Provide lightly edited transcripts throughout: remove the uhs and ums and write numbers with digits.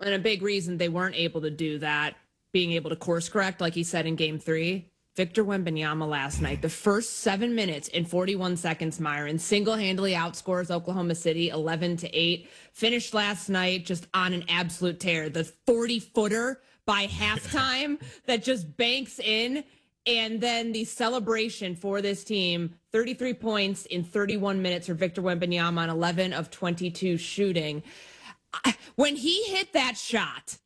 And a big reason they weren't able to do that, being able to course correct, like he said in game 3, Victor Wembanyama last night, the first 7 minutes and 41 seconds, Myron, single-handedly outscores Oklahoma City 11-8. Finished last night just on an absolute tear. The 40-footer by halftime that just banks in. And then the celebration for this team, 33 points in 31 minutes for Victor Wembanyama on 11 of 22 shooting. When he hit that shot,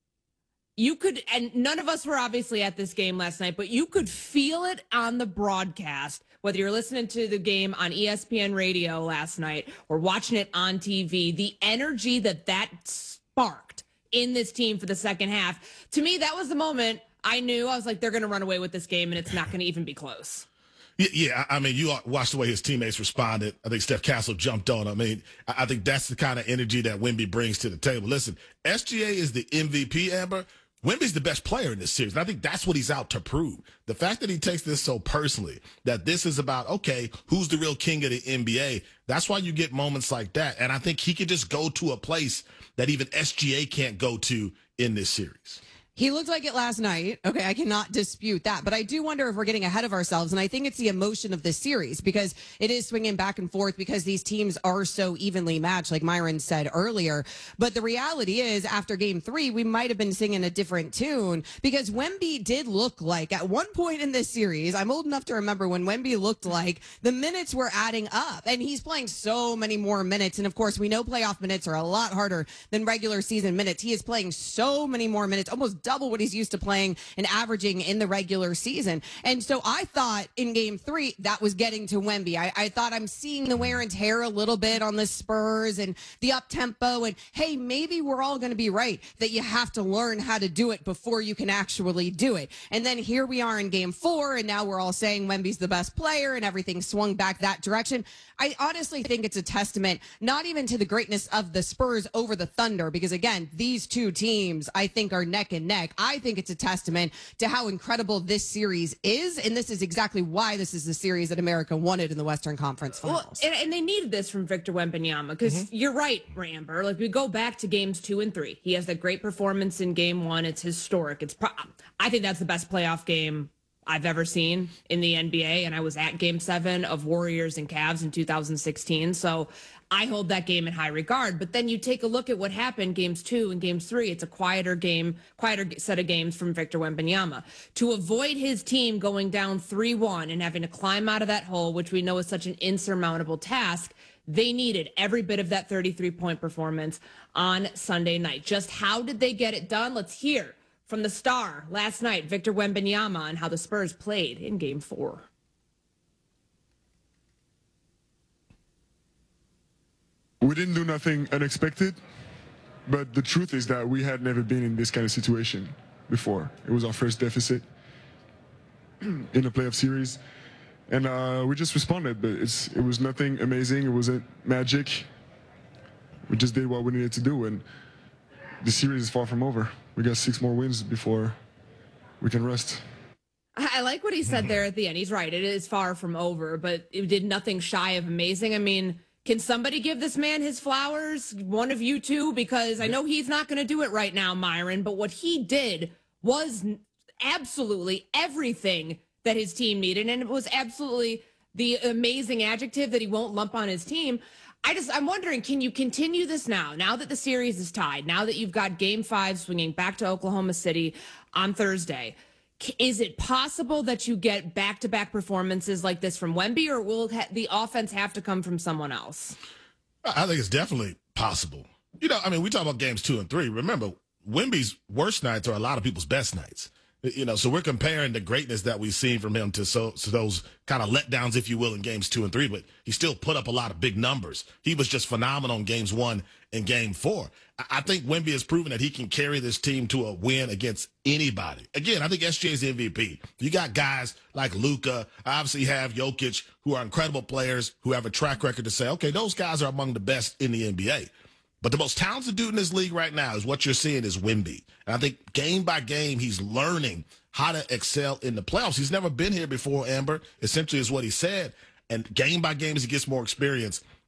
you could, and none of us were obviously at this game last night, but you could feel it on the broadcast, whether you're listening to the game on ESPN radio last night or watching it on TV, the energy that sparked in this team for the second half. To me, that was the moment I knew. I was like, they're going to run away with this game and it's not going to even be close. Yeah, I mean, you watched the way his teammates responded. I think Steph Castle jumped on. I mean, I think that's the kind of energy that Wemby brings to the table. Listen, SGA is the MVP, Amber. Wemby's the best player in this series. And I think that's what he's out to prove. The fact that he takes this so personally, that this is about, okay, who's the real king of the NBA? That's why you get moments like that. And I think he could just go to a place that even SGA can't go to in this series. He looked like it last night. Okay, I cannot dispute that. But I do wonder if we're getting ahead of ourselves. And I think it's the emotion of this series because it is swinging back and forth because these teams are so evenly matched, like Myron said earlier. But the reality is, after game 3, we might have been singing a different tune because Wemby did look like, at one point in this series, I'm old enough to remember when Wemby looked like the minutes were adding up. And he's playing so many more minutes. And of course, we know playoff minutes are a lot harder than regular season minutes. He is playing so many more minutes, almost double what he's used to playing and averaging in the regular season. And so I thought in game 3 that was getting to Wemby. I thought I'm seeing the wear and tear a little bit on the Spurs and the up tempo. And hey, maybe we're all going to be right that you have to learn how to do it before you can actually do it. And then here we are in game 4, and now we're all saying Wemby's the best player, and everything swung back that direction. I honestly think it's a testament, not even to the greatness of the Spurs over the Thunder, because again, these two teams I think are neck and neck. I think it's a testament to how incredible this series is, and this is exactly why this is the series that America wanted in the Western Conference Finals. Well, and they needed this from Victor Wembanyama, because you're right, Ramber. Like, we go back to games 2 and 3. He has that great performance in game 1. It's historic. I think that's the best playoff game I've ever seen in the NBA, and I was at game 7 of Warriors and Cavs in 2016. So I hold that game in high regard. But then you take a look at what happened games 2 and games 3. It's a quieter set of games from Victor Wembanyama. To avoid his team going down 3-1 and having to climb out of that hole, which we know is such an insurmountable task, they needed every bit of that 33-point performance on Sunday night. Just how did they get it done? Let's hear from the star last night, Victor Wembanyama, and how the Spurs played in game 4. We didn't do nothing unexpected, but the truth is that we had never been in this kind of situation before. It was our first deficit in a playoff series, and we just responded, but it was nothing amazing. It wasn't magic. We just did what we needed to do, and the series is far from over. We got 6 more wins before we can rest. I like what he said there at the end. He's right. It is far from over, but it did nothing shy of amazing. I mean, can somebody give this man his flowers? One of you two? Because I know he's not going to do it right now, Myron, but what he did was absolutely everything that his team needed, and it was absolutely the amazing adjective that he won't lump on his team. I'm wondering, can you continue this now that the series is tied, now that you've got game 5 swinging back to Oklahoma City on Thursday? Is it possible that you get back-to-back performances like this from Wemby, or will the offense have to come from someone else? I think it's definitely possible. You know, I mean, we talk about games 2 and 3. Remember, Wemby's worst nights are a lot of people's best nights. You know, so we're comparing the greatness that we've seen from him to those kind of letdowns, if you will, in games 2 and 3. But he still put up a lot of big numbers. He was just phenomenal in games 1 and game 4. I think Wemby has proven that he can carry this team to a win against anybody. Again, I think SJ is the MVP. You got guys like Luka, obviously have Jokic, who are incredible players, who have a track record to say, okay, those guys are among the best in the NBA. But the most talented dude in this league right now is what you're seeing is Wemby. And I think game by game, he's learning how to excel in the playoffs. He's never been here before, Amber, essentially is what he said. And game by game, as he gets more experience,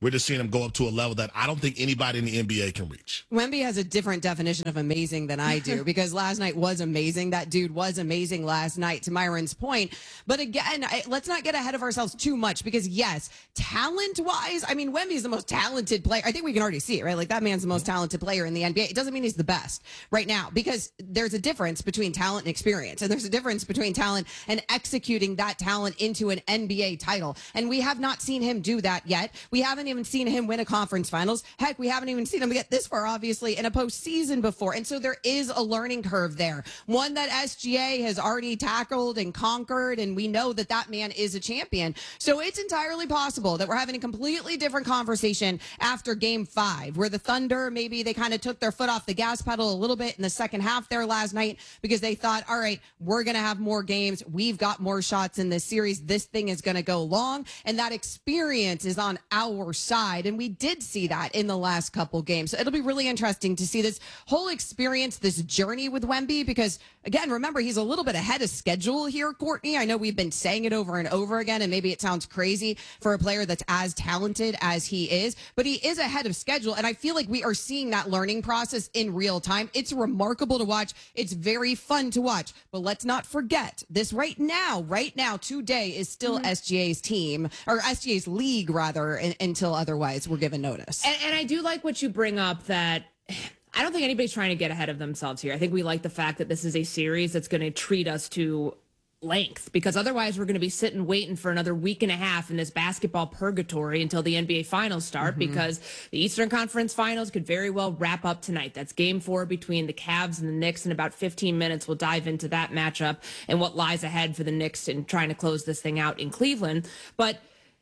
we're just seeing him go up to a level that I don't think anybody in the NBA can reach. Wemby has a different definition of amazing than I do because last night was amazing. That dude was amazing last night, to Myron's point. But again, let's not get ahead of ourselves too much because, yes, talent-wise, I mean, Wemby is the most talented player. I think we can already see it, right? Like, that man's the most talented player in the NBA. It doesn't mean he's the best right now because there's a difference between talent and experience. And there's a difference between talent and executing that talent into an NBA title. And we have not seen him do that yet. We haven't even seen him win a conference finals. Heck, we haven't even seen him get this far, obviously, in a postseason before. And so there is a learning curve there, one that SGA has already tackled and conquered. And we know that that man is a champion. So it's entirely possible that we're having a completely different conversation after game 5, where the Thunder, maybe they kind of took their foot off the gas pedal a little bit in the second half there last night because they thought, all right, we're going to have more games. We've got more shots in this series. This thing is going to go long. And that experience is on our side. And we did see that in the last couple games. So it'll be really interesting to see this whole experience, this journey with Wemby, because again, remember, he's a little bit ahead of schedule here, Courtney. I know we've been saying it over and over again, and maybe it sounds crazy for a player that's as talented as he is, but he is ahead of schedule. And I feel like we are seeing that learning process in real time. It's remarkable to watch. It's very fun to watch, but let's not forget this right now, today is still SGA's team, or SGA's league rather, until otherwise we're given notice. And I do like what you bring up, that I don't think anybody's trying to get ahead of themselves here. I think we like the fact that this is a series that's going to treat us to length, because otherwise we're going to be sitting waiting for another week and a half in this basketball purgatory until the NBA finals start, because the Eastern Conference finals could very well wrap up tonight. That's game 4 between the Cavs and the Knicks. In about 15 minutes, we'll dive into that matchup and what lies ahead for the Knicks in trying to close this thing out in Cleveland. But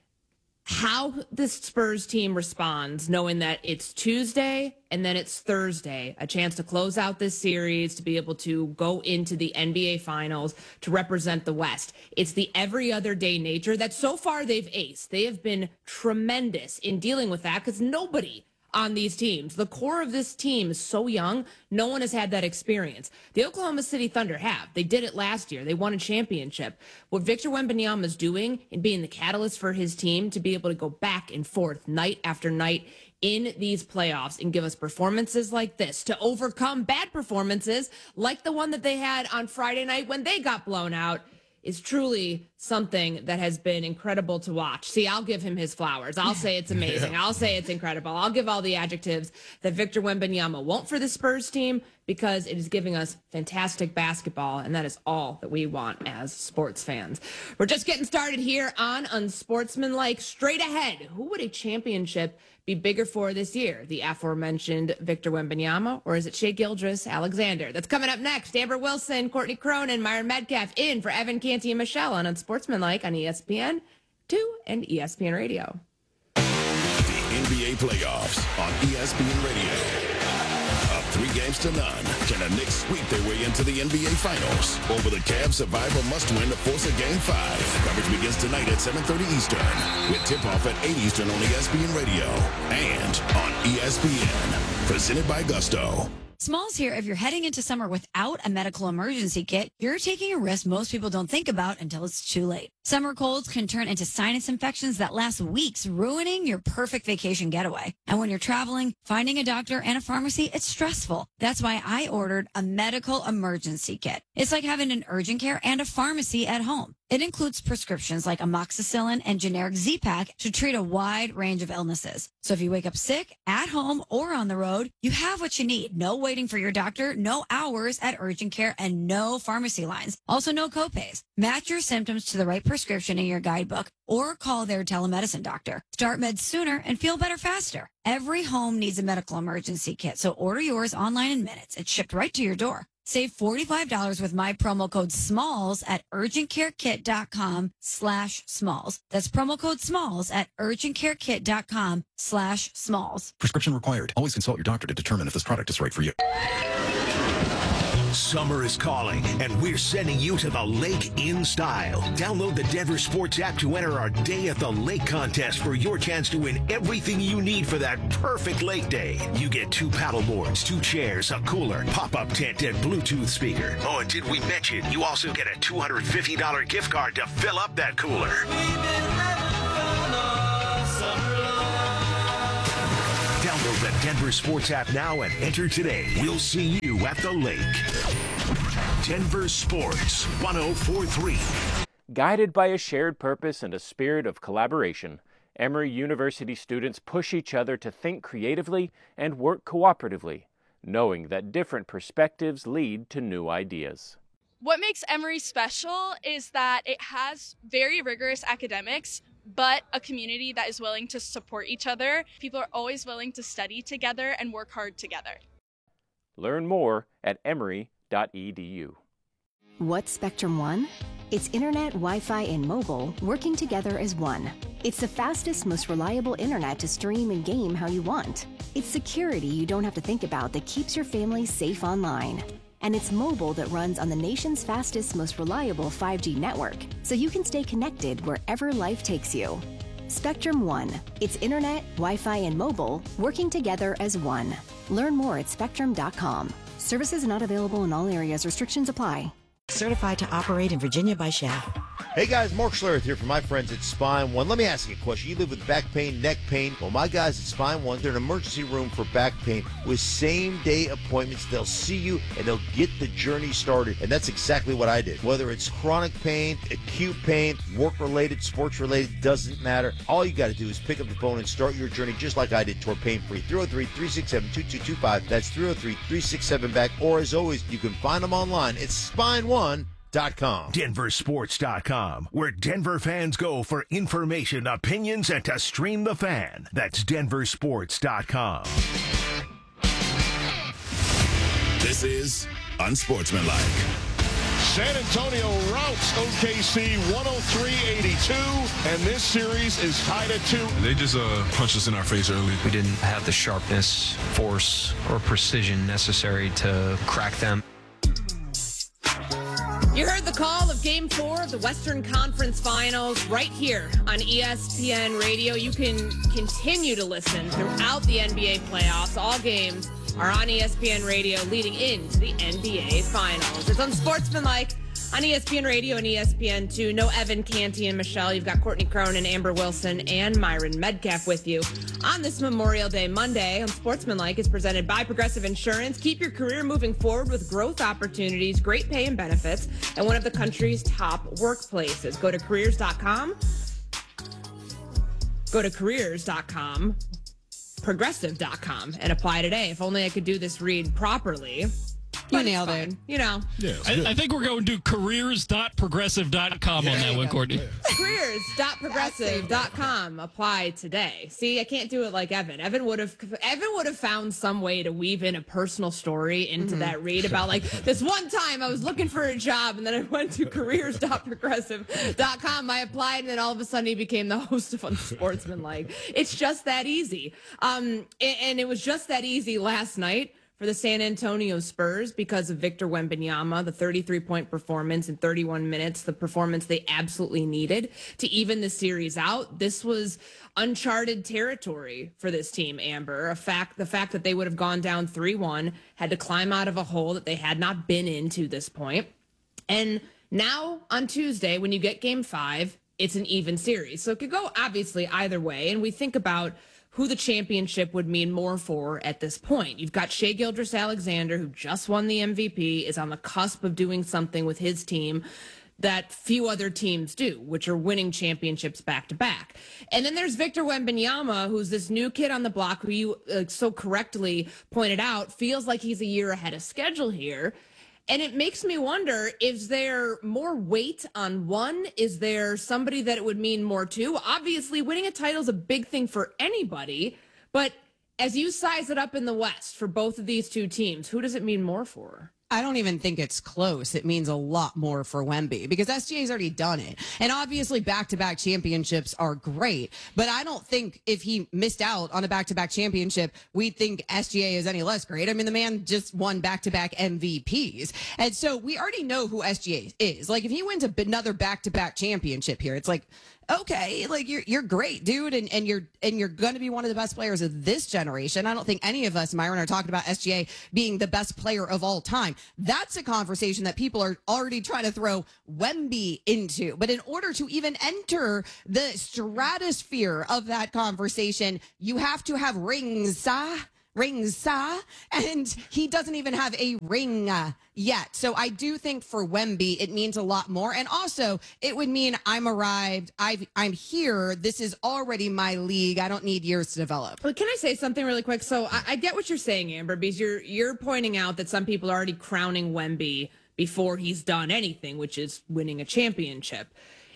how this Spurs team responds, knowing that it's Tuesday and then it's Thursday, a chance to close out this series, to be able to go into the NBA finals, to represent the West. It's the every other day nature that so far they've aced. They have been tremendous in dealing with that because nobody on these teams, the core of this team is so young, no one has had that experience. The Oklahoma City Thunder have. They did it last year. They won a championship. What Victor Wembanyama is doing and being the catalyst for his team to be able to go back and forth night after night in these playoffs and give us performances like this, to overcome bad performances like the one that they had on Friday night when they got blown out, is truly something that has been incredible to watch. See, I'll give him his flowers. I'll say it's amazing. I'll say it's incredible. I'll give all the adjectives that Victor Wembanyama won't for the Spurs team, because it is giving us fantastic basketball, and that is all that we want as sports fans. We're just getting started here on Unsportsmanlike. Straight ahead, who would a championship be bigger for this year? The aforementioned Victor Wembanyama, or is it Shai Gilgeous-Alexander? That's coming up next. Amber Wilson, Courtney Cronin, Myron Metcalf in for Evan Canty and Michelle on Unsportsmanlike on ESPN 2 and ESPN Radio. The NBA playoffs on ESPN Radio. Up 3 games to none. Can the Knicks sweep their way into the NBA Finals? Or will the Cavs survive a must-win to force a Game 5? Coverage begins tonight at 7:30 Eastern, with tip-off at 8 Eastern on ESPN Radio and on ESPN. Presented by Gusto. Smalls here. If you're heading into summer without a medical emergency kit, you're taking a risk most people don't think about until it's too late. Summer colds can turn into sinus infections that last weeks, ruining your perfect vacation getaway. And when you're traveling, finding a doctor and a pharmacy, it's stressful. That's why I ordered a medical emergency kit. It's like having an urgent care and a pharmacy at home. It includes prescriptions like amoxicillin and generic Z-Pak to treat a wide range of illnesses. So if you wake up sick, at home, or on the road, you have what you need. No waiting for your doctor, no hours at urgent care, and no pharmacy lines. Also, no copays. Match your symptoms to the right prescription in your guidebook or call their telemedicine doctor. Start meds sooner and feel better faster. Every home needs a medical emergency kit, so order yours online in minutes. It's shipped right to your door. Save $45 with my promo code SMALLS at urgentcarekit.com/smalls. That's promo code SMALLS at urgentcarekit.com/smalls. Prescription required. Always consult your doctor to determine if this product is right for you. Summer is calling, and we're sending you to the lake in style. Download the Denver Sports app to enter our Day at the Lake contest for your chance to win everything you need for that perfect lake day. You get 2 paddle boards, 2 chairs, a cooler, pop-up tent, and Bluetooth speaker. Oh, and did we mention you also get a $250 gift card to fill up that cooler? Denver Sports app now and enter today. We'll see you at the lake. Denver Sports 1043. Guided by a shared purpose and a spirit of collaboration, Emory University students push each other to think creatively and work cooperatively, knowing that different perspectives lead to new ideas. What makes Emory special is that it has very rigorous academics, but a community that is willing to support each other. People are always willing to study together and work hard together. Learn more at emory.edu. What's Spectrum One? It's internet, Wi-Fi, and mobile working together as one. It's the fastest, most reliable internet to stream and game how you want. It's security you don't have to think about that keeps your family safe online. And it's mobile that runs on the nation's fastest, most reliable 5G network, so you can stay connected wherever life takes you. Spectrum One. It's internet, Wi-Fi, and mobile working together as one. Learn more at spectrum.com. Services not available in all areas. Restrictions apply. Certified to operate in Virginia by Shell. Hey guys, Mark Schlereth here from my friends at Spine One. Let me ask you a question. You live with back pain, neck pain. Well, my guys at Spine One, they're an emergency room for back pain with same-day appointments. They'll see you and they'll get the journey started. And that's exactly what I did. Whether it's chronic pain, acute pain, work-related, sports-related, doesn't matter. All you got to do is pick up the phone and start your journey just like I did toward pain-free. 303-367-2225. That's 303-367-BACK. Or as always, you can find them online at SpineOne.com. DenverSports.com, where Denver fans go for information, opinions, and to stream the fan. That's DenverSports.com. This is Unsportsmanlike. San Antonio routs OKC 103-82, and this series is tied at 2. They just punched us in our face early. We didn't have the sharpness, force, or precision necessary to crack them. You heard the call of Game 4 of the Western Conference Finals right here on ESPN Radio. You can continue to listen throughout the NBA playoffs. All games are on ESPN Radio leading into the NBA Finals. It's Unsportsmanlike on ESPN Radio and ESPN2. No Evan Canty and Michelle. You've got Courtney Cronin, Amber Wilson, and Myron Medcalf with you on this Memorial Day Monday. Unsportsmanlike is presented by Progressive Insurance. Keep your career moving forward with growth opportunities, great pay and benefits, and one of the country's top workplaces. Go to careers.com. Go to careers.com, progressive.com, and apply today. If only I could do this read properly. You nailed it. You know. Yeah, I think we're going to careers.progressive.com on that one, Courtney. Careers.progressive.com. Apply today. See, I can't do it like Evan. Evan would have found some way to weave in a personal story into that read about like this one time I was looking for a job and then I went to careers.progressive.com. I applied and then all of a sudden he became the host of Unsportsmanlike. It's just that easy. And it was just that easy last night for the San Antonio Spurs because of Victor Wembanyama, the 33-point performance in 31 minutes, the performance they absolutely needed to even the series out. This was uncharted territory for this team, Amber. The fact that they would have gone down 3-1, had to climb out of a hole that they had not been in to this point. And now on Tuesday, when you get Game 5, it's an even series. So it could go obviously either way. And we think about who the championship would mean more for at this point. You've got Shai Gilgeous-Alexander, who just won the MVP, is on the cusp of doing something with his team that few other teams do, which are winning championships back-to-back. And then there's Victor Wembanyama, who's this new kid on the block who you so correctly pointed out feels like he's a year ahead of schedule here. And it makes me wonder, is there more weight on one? Is there somebody that it would mean more to? Obviously, winning a title is a big thing for anybody. But as you size it up in the West for both of these two teams, who does it mean more for? I don't even think it's close. It means a lot more for Wemby because SGA's already done it. And obviously back-to-back championships are great, but I don't think if he missed out on a back-to-back championship, we'd think SGA is any less great. I mean, the man just won back-to-back MVPs. And so we already know who SGA is. Like if he wins another back-to-back championship here, it's like, okay, like you're great, dude, and you're going to be one of the best players of this generation. I don't think any of us, Myron, are talking about SGA being the best player of all time. That's a conversation that people are already trying to throw Wemby into. But in order to even enter the stratosphere of that conversation, you have to have rings, rings, and he doesn't even have a ring yet. So I do think for Wemby, it means a lot more. And also, it would mean I'm arrived. I'm here. This is already my league. I don't need years to develop. But can I say something really quick? So I get what you're saying, Amber, because you're pointing out that some people are already crowning Wemby before he's done anything, which is winning a championship.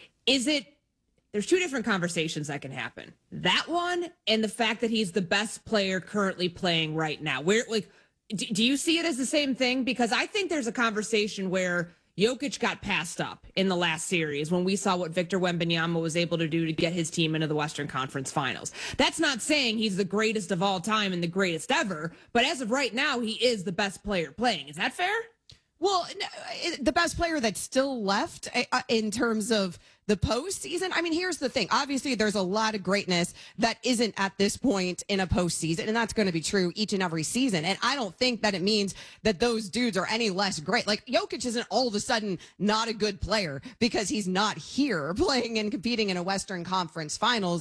There's two different conversations that can happen. That one and the fact that he's the best player currently playing right now. Do you see it as the same thing? Because I think there's a conversation where Jokic got passed up in the last series when we saw what Victor Wembanyama was able to do to get his team into the Western Conference Finals. That's not saying he's the greatest of all time and the greatest ever, but as of right now, he is the best player playing. Is that fair? Well, the best player that's still left in terms of the postseason. I mean, here's the thing. Obviously, there's a lot of greatness that isn't at this point in a postseason, and that's going to be true each and every season. And I don't think that it means that those dudes are any less great. Like, Jokic isn't all of a sudden not a good player because he's not here playing and competing in a Western Conference Finals.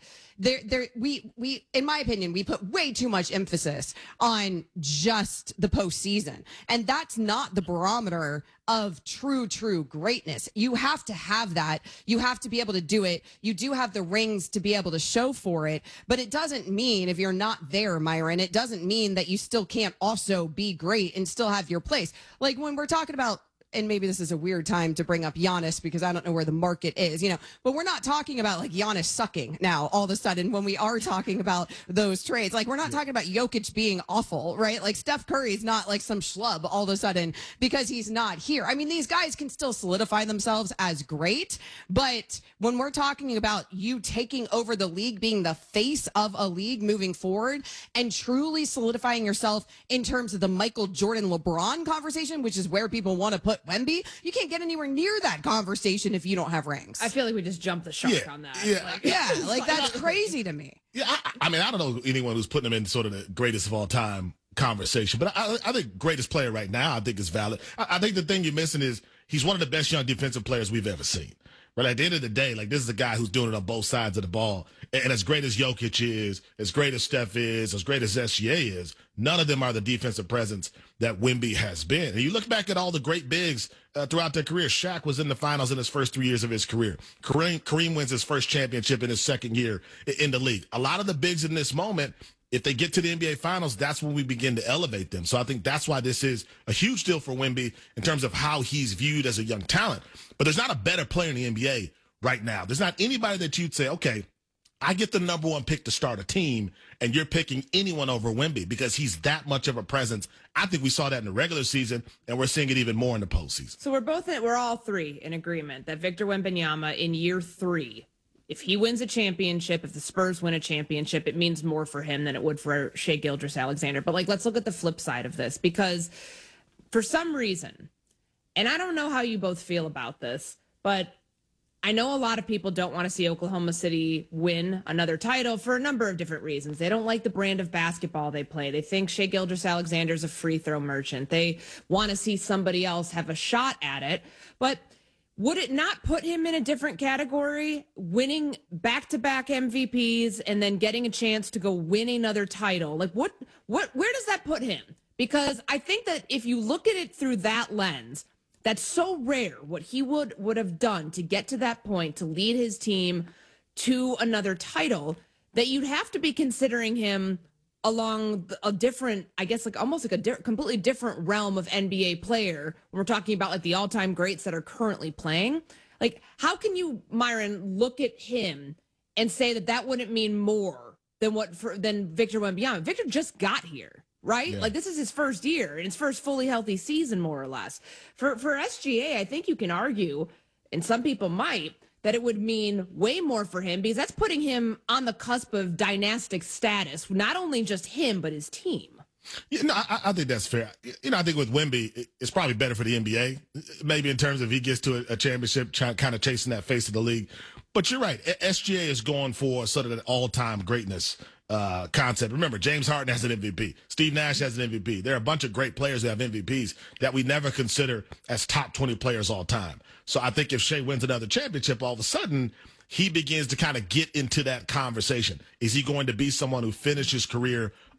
We, in my opinion, we put way too much emphasis on just the postseason. And that's not the barometer of true greatness. You have to have that. You have to be able to do it. You do have the rings to be able to show for it. But it doesn't mean if you're not there, Myron, it doesn't mean that you still can't also be great and still have your place. Like when we're talking about, and maybe this is a weird time to bring up Giannis because I don't know where the market is, but we're not talking about like Giannis sucking now all of a sudden when we are talking about those trades. Like we're not talking about Jokic being awful, right? Like Steph Curry's not like some schlub all of a sudden because he's not here. I mean, these guys can still solidify themselves as great, but when we're talking about you taking over the league, being the face of a league moving forward and truly solidifying yourself in terms of the Michael Jordan LeBron conversation, which is where people want to put Wemby, you can't get anywhere near that conversation if you don't have rings. I feel like we just jumped the shark on that. Like that's crazy to me. Yeah, I mean, I don't know anyone who's putting him in sort of the greatest of all time conversation, but I think greatest player right now, I think is valid. I think the thing you're missing is he's one of the best young defensive players we've ever seen. But at the end of the day, like this is a guy who's doing it on both sides of the ball. And as great as Jokic is, as great as Steph is, as great as SGA is, none of them are the defensive presence that Wemby has been. And you look back at all the great bigs throughout their career. Shaq was in the finals in his first 3 years of his career. Kareem wins his first championship in his second year in the league. A lot of the bigs in this moment, if they get to the NBA Finals, that's when we begin to elevate them. So I think that's why this is a huge deal for Wemby in terms of how he's viewed as a young talent. But there's not a better player in the NBA right now. There's not anybody that you'd say, okay, I get the number one pick to start a team, and you're picking anyone over Wemby because he's that much of a presence. I think we saw that in the regular season, and we're seeing it even more in the postseason. So we're all three in agreement that Victor Wembanyama in year 3, if he wins a championship, if the Spurs win a championship, it means more for him than it would for Shai Gilgeous-Alexander. But let's look at the flip side of this, because for some reason, and I don't know how you both feel about this, but I know a lot of people don't want to see Oklahoma City win another title for a number of different reasons. They don't like the brand of basketball they play. They think Shai Gilgeous-Alexander is a free throw merchant. They want to see somebody else have a shot at it. But would it not put him in a different category, winning back-to-back MVPs and then getting a chance to go win another title? Like where does that put him? Because I think that if you look at it through that lens, that's so rare what he would have done to get to that point, to lead his team to another title, that you'd have to be considering him along a different, I guess, like almost like a completely different realm of NBA player when we're talking about like the all-time greats that are currently playing. Like, how can you, Myron, look at him and say that wouldn't mean more than Victor Wembanyama? Victor just got here. Right? Yeah. Like this is his first year and his first fully healthy season, more or less. For SGA, I think you can argue, and some people might, that it would mean way more for him because that's putting him on the cusp of dynastic status, not only just him, but his team. Yeah, no, I think that's fair. I think with Wemby, it's probably better for the NBA, maybe in terms of he gets to a championship, kind of chasing that face of the league. But you're right. SGA is going for sort of an all-time greatness concept. Remember, James Harden has an MVP. Steve Nash has an MVP. There are a bunch of great players that have MVPs that we never consider as top 20 players all time. So I think if Shai wins another championship, all of a sudden he begins to kind of get into that conversation. Is he going to be someone who finishes his career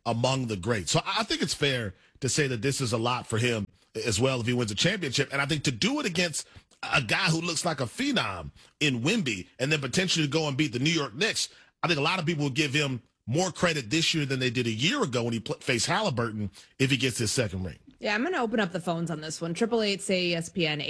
among the greats. So I think it's fair to say that this is a lot for him as well if he wins a championship. And I think to do it against a guy who looks like a phenom in Wemby and then potentially go and beat the New York Knicks, I think a lot of people will give him more credit this year than they did a year ago when he faced Halliburton if he gets his second ring. Yeah, I'm going to open up the phones on this one. 888-SAY-ESPN,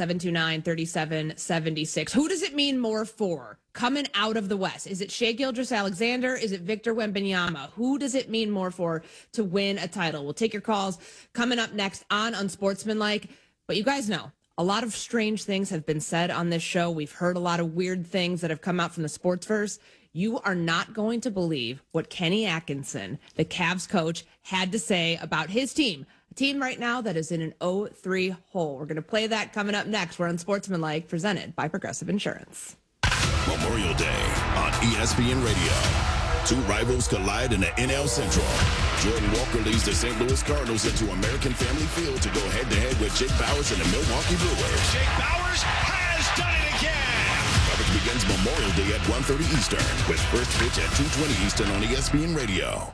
888-729-3776. Who does it mean more for coming out of the West? Is it Shai Gilgeous-Alexander? Is it Victor Wembanyama? Who does it mean more for to win a title? We'll take your calls coming up next on Unsportsmanlike. But you guys know, a lot of strange things have been said on this show. We've heard a lot of weird things that have come out from the sportsverse. You are not going to believe what Kenny Atkinson, the Cavs coach, had to say about his team. A team right now that is in an 0-3 hole. We're going to play that coming up next. We're on Sportsmanlike, presented by Progressive Insurance. Memorial Day on ESPN Radio. Two rivals collide in the NL Central. Jordan Walker leads the St. Louis Cardinals into American Family Field to go head-to-head with Jake Bauers and the Milwaukee Brewers. Jake Bauers has done it again. Coverage begins Memorial Day at 1:30 Eastern with first pitch at 2:20 Eastern on ESPN Radio.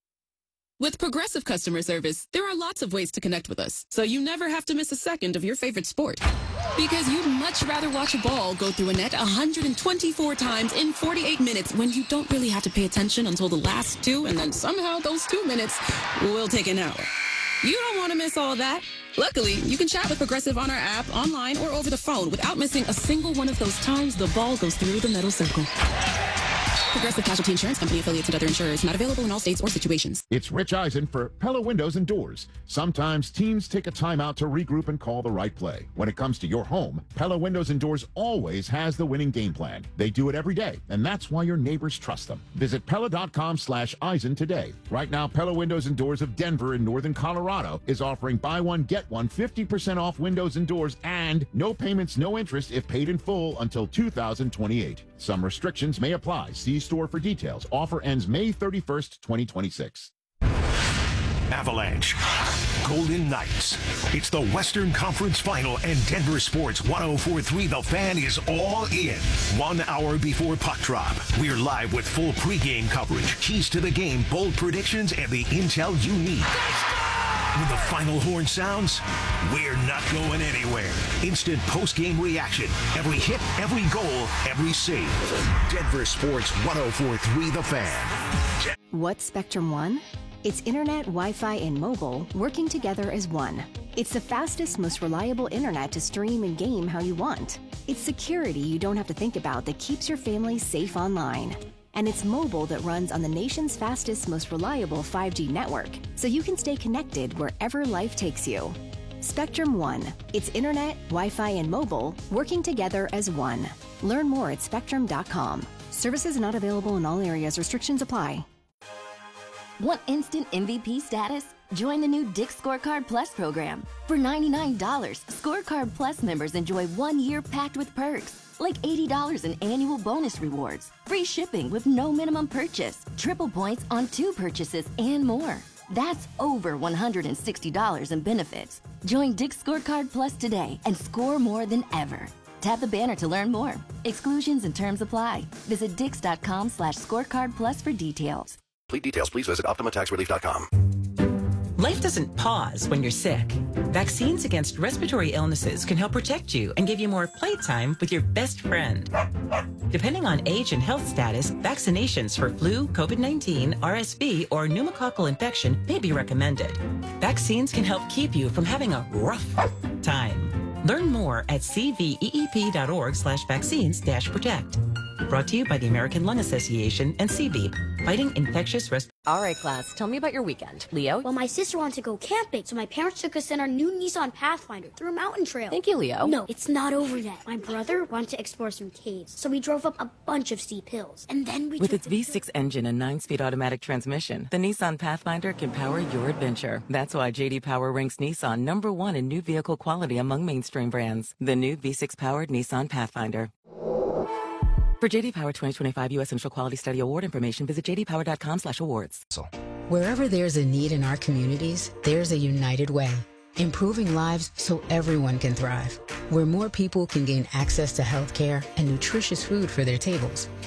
With Progressive Customer Service, there are lots of ways to connect with us, so you never have to miss a second of your favorite sport. Because you'd much rather watch a ball go through a net 124 times in 48 minutes when you don't really have to pay attention until the last two, and then somehow those 2 minutes will take an hour. You don't want to miss all of that. Luckily, you can chat with Progressive on our app, online, or over the phone without missing a single one of those times the ball goes through the metal circle. Progressive Casualty Insurance Company, affiliates, and other insurers. Not available in all states or situations. It's Rich Eisen for Pella Windows and Doors. Sometimes teams take a time out to regroup and call the right play. When it comes to your home, Pella Windows and Doors always has the winning game plan. They do it every day, and that's why your neighbors trust them. Visit Pella.com/Eisen today. Right now, Pella Windows and Doors of Denver in northern Colorado is offering buy one, get one, 50% off windows and doors, and no payments, no interest if paid in full until 2028. Some restrictions may apply. See store for details. Offer ends May 31st, 2026. Avalanche, Golden Knights. It's the Western Conference Final, and Denver Sports 104.3 The Fan is all in. 1 hour before puck drop, we're live with full pregame coverage, keys to the game, bold predictions, and the intel you need. When the final horn sounds, we're not going anywhere. Instant post-game reaction. Every hit, every goal, every save. Denver Sports 104.3 The Fan. What's Spectrum One? It's internet, Wi-Fi, and mobile working together as one. It's the fastest, most reliable internet to stream and game how you want. It's security you don't have to think about that keeps your family safe online. And it's mobile that runs on the nation's fastest, most reliable 5G network, so you can stay connected wherever life takes you. Spectrum One. It's internet, Wi-Fi, and mobile working together as one. Learn more at spectrum.com. Services not available in all areas. Restrictions apply. Want instant MVP status? Join the new Dick's Scorecard Plus program. For $99, Scorecard Plus members enjoy 1 year packed with perks, like $80 in annual bonus rewards, free shipping with no minimum purchase, triple points on 2 purchases, and more. That's over $160 in benefits. Join Dick's Scorecard Plus today and score more than ever. Tap the banner to learn more. Exclusions and terms apply. Visit dix.com/scorecardplus for details. Complete details, please visit OptimaTaxRelief.com. Life doesn't pause when you're sick. Vaccines against respiratory illnesses can help protect you and give you more playtime with your best friend. Depending on age and health status, vaccinations for flu, COVID-19, RSV, or pneumococcal infection may be recommended. Vaccines can help keep you from having a rough time. Learn more at cveep.org/vaccines-protect. Brought to you by the American Lung Association and CVEEP, fighting infectious respiratory. All right, class, tell me about your weekend. Leo? Well, my sister wanted to go camping, so my parents took us in our new Nissan Pathfinder through a mountain trail. Thank you, Leo. No, it's not over yet. My brother wanted to explore some caves, so we drove up a bunch of steep hills. And then we With its V6 engine and 9-speed automatic transmission, the Nissan Pathfinder can power your adventure. That's why J.D. Power ranks Nissan #1 in new vehicle quality among mainstream brands. The new V6-powered Nissan Pathfinder. For J.D. Power 2025 U.S. Initial Quality Study Award information, visit jdpower.com/awards. Wherever there's a need in our communities, there's a United Way. Improving lives so everyone can thrive. Where more people can gain access to health care and nutritious food for their tables.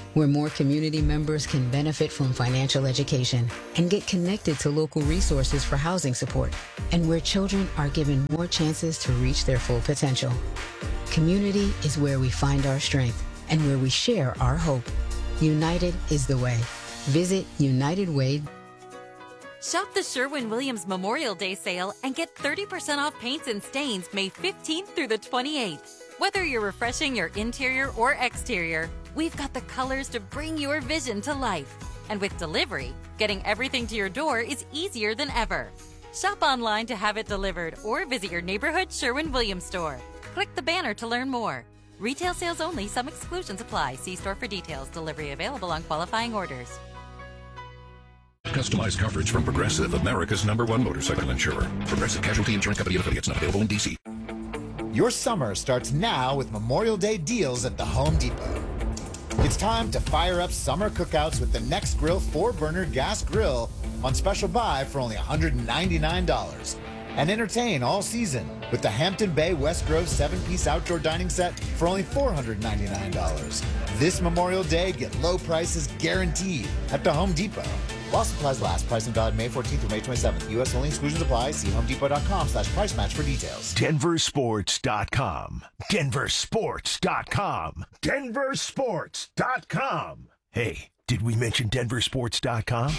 where more community members can benefit from financial education and get connected to local resources for housing support, and where children are given more chances to reach their full potential. Community is where we find our strength and where we share our hope. United is the way. Visit UnitedWay. Shop the Sherwin-Williams Memorial Day sale and get 30% off paints and stains May 15th through the 28th. Whether you're refreshing your interior or exterior, we've got the colors to bring your vision to life. And with delivery, getting everything to your door is easier than ever. Shop online to have it delivered or visit your neighborhood Sherwin-Williams store. Click the banner to learn more. Retail sales only. Some exclusions apply. See store for details. Delivery available on qualifying orders. Customized coverage from Progressive, America's #1 motorcycle insurer. Progressive Casualty Insurance Company and affiliates, not available in D.C. Your summer starts now with Memorial Day deals at the Home Depot. It's time to fire up summer cookouts with the Next Grill 4-burner gas grill on special buy for only $199. And entertain all season with the Hampton Bay West Grove 7-piece outdoor dining set for only $499. This Memorial Day, get low prices guaranteed at the Home Depot. While supplies last. Pricing valid May 14th through May 27th. U.S. only. Exclusions apply. See homedepot.com/price match for details. DenverSports.com. DenverSports.com. DenverSports.com. Hey, did we mention DenverSports.com?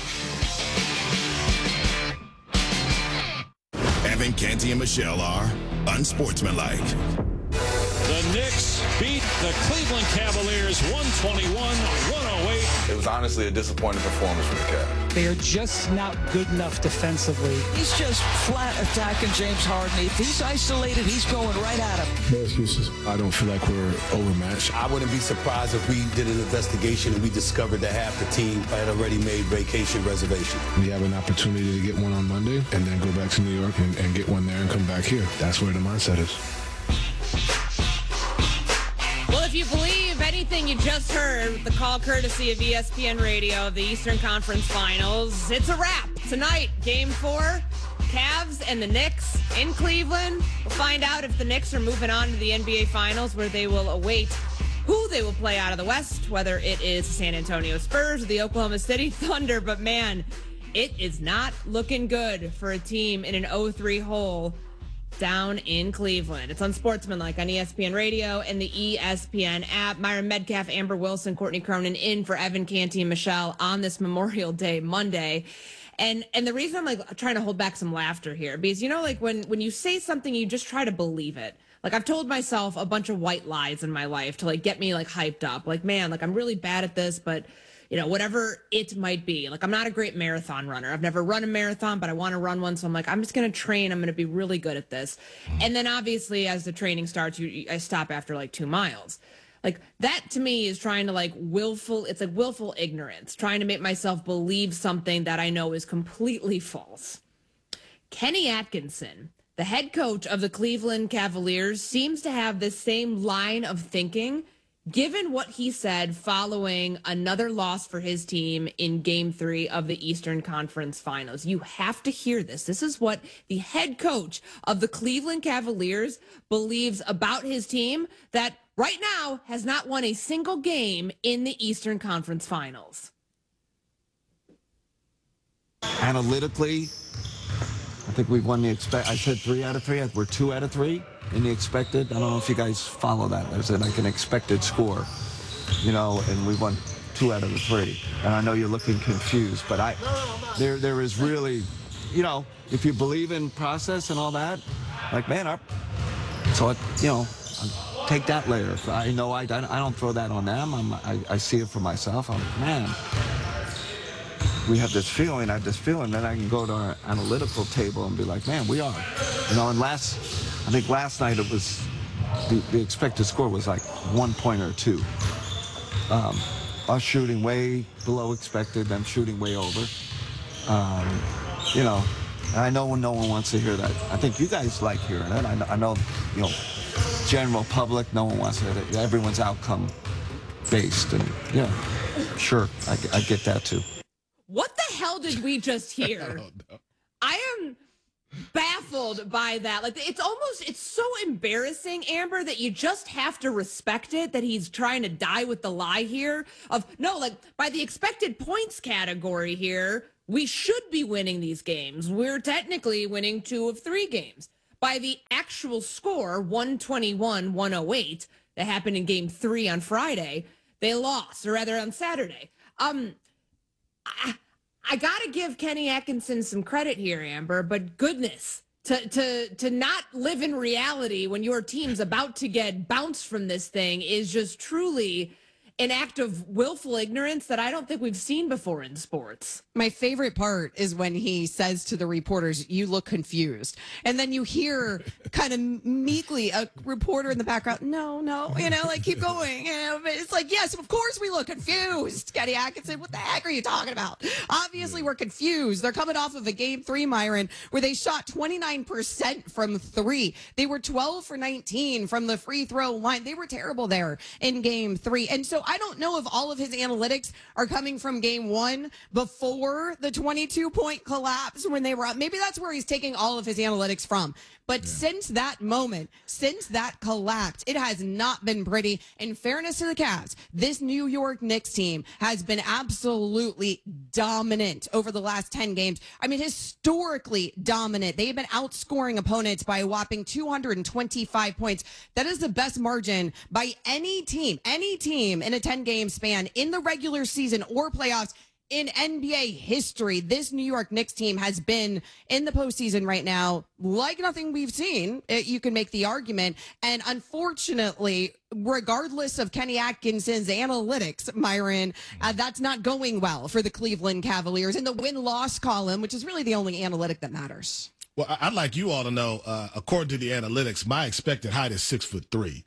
Evan, Canty, and Michelle are unsportsmanlike. The Knicks beat the Cleveland Cavaliers 121-108. It was honestly a disappointing performance from the Cavs. They are just not good enough defensively. He's just flat attacking James Harden. If he's isolated, he's going right at him. No excuses. I don't feel like we're overmatched. I wouldn't be surprised if we did an investigation and we discovered that half the team had already made vacation reservations. We have an opportunity to get one on Monday and then go back to New York and get one there and come back here. That's where the mindset is. Well, if you believe anything you just heard, the call courtesy of ESPN Radio of the Eastern Conference Finals, it's a wrap. Tonight, Game 4, Cavs and the Knicks in Cleveland. We'll find out if the Knicks are moving on to the NBA Finals, where they will await who they will play out of the West, whether it is the San Antonio Spurs or the Oklahoma City Thunder. But, man, it is not looking good for a team in an 0-3 hole down in Cleveland. It's Unsportsmanlike on ESPN Radio and the ESPN app. Myron Metcalf, Amber Wilson, Courtney Cronin in for Evan, Canty, and Michelle on this Memorial Day Monday. And the reason I'm like trying to hold back some laughter here, because, you know, like when you say something, you just try to believe it. Like, I've told myself a bunch of white lies in my life to like get me like hyped up. Like, man, like I'm really bad at this, but you know, whatever it might be. Like, I'm not a great marathon runner. I've never run a marathon, but I want to run one. So I'm like, I'm just going to train. I'm going to be really good at this. And then obviously as the training starts, I stop after like 2 miles. Like, that to me is trying to like willful ignorance, trying to make myself believe something that I know is completely false. Kenny Atkinson, the head coach of the Cleveland Cavaliers, seems to have this same line of thinking, given what he said following another loss for his team in Game 3 of the Eastern Conference Finals. You have to hear this. This is what the head coach of the Cleveland Cavaliers believes about his team that right now has not won a single game in the Eastern Conference Finals. Analytically, I think we've won the I said 3 out of 3. We're 2 out of 3 in the expected. I don't know if you guys follow that. There's like an expected score, you know, and we won 2 out of the 3. And I know you're looking confused, but there is really, you know, if you believe in process and all that, like, man, take that later. I know I don't throw that on them. I see it for myself. I'm like, man, I have this feeling, then I can go to our analytical table and be like, man, we are. You know, and I think last night it was, the expected score was like 1 point or 2. Us shooting way below expected, them shooting way over. You know, I know no one wants to hear that. I think you guys like hearing it. I know, you know, general public, no one wants to hear it. Everyone's outcome based, and yeah, sure, I get that too. What the hell did we just hear? I am baffled by that. Like, it's so embarrassing, Amber, that you just have to respect it, that he's trying to die with the lie here of, no, like, by the expected points category here, we should be winning these games. We're technically winning 2 of 3 games. By the actual score, 121-108, that happened in game 3 on Friday, they lost, or rather on Saturday. I got to give Kenny Atkinson some credit here, Amber, but goodness, to not live in reality when your team's about to get bounced from this thing is just truly an act of willful ignorance that I don't think we've seen before in sports. My favorite part is when he says to the reporters, "You look confused." And then you hear kind of meekly a reporter in the background, no, like, keep going. But it's like, yes, of course we look confused. Kenny Atkinson, what the heck are you talking about? Obviously, we're confused. They're coming off of a game 3, Myron, where they shot 29% from 3. They were 12 for 19 from the free throw line. They were terrible there in game 3. And so I don't know if all of his analytics are coming from game 1 before the 22-point collapse when they were up. Maybe that's where he's taking all of his analytics from. But since that moment, since that collapse, it has not been pretty. In fairness to the Cavs, this New York Knicks team has been absolutely dominant over the last 10 games. I mean, historically dominant. They have been outscoring opponents by a whopping 225 points. That is the best margin by any team in a 10-game span in the regular season or playoffs. In NBA history, this New York Knicks team has been in the postseason right now like nothing we've seen. You can make the argument. And unfortunately, regardless of Kenny Atkinson's analytics, Myron, that's not going well for the Cleveland Cavaliers in the win-loss column, which is really the only analytic that matters. Well, I'd like you all to know, according to the analytics, my expected height is 6'3".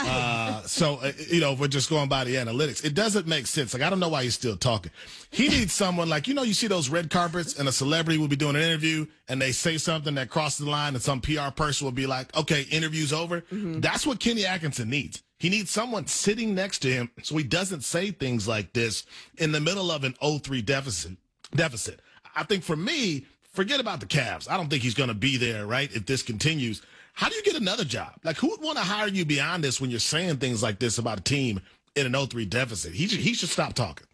So, if we're just going by the analytics, it doesn't make sense. Like, I don't know why he's still talking. He needs someone like, you see those red carpets and a celebrity will be doing an interview and they say something that crosses the line and some PR person will be like, okay, interview's over. Mm-hmm. That's what Kenny Atkinson needs. He needs someone sitting next to him so he doesn't say things like this in the middle of an 0-3 deficit. I think for me, forget about the Cavs. I don't think he's going to be there, right, if this continues. How do you get another job? Like, who would want to hire you beyond this when you're saying things like this about a team in an 0-3 deficit? He should stop talking.